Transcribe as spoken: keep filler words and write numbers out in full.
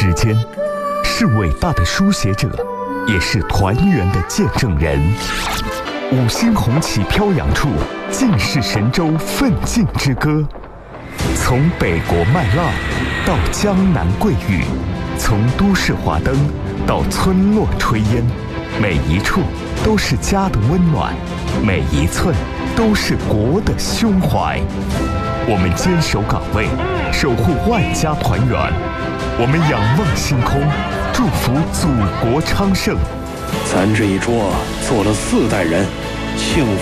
时间，是伟大的书写者，也是团圆的见证人。五星红旗飘扬处，尽是神州奋进之歌。从北国麦浪到江南桂玉，从都市华灯到村落炊烟，每一处都是家的温暖，每一寸都是国的胸怀。我们坚守岗位，守护万家团圆。我们仰望星空，祝福祖国昌盛。 咱这一桌坐了四代人，幸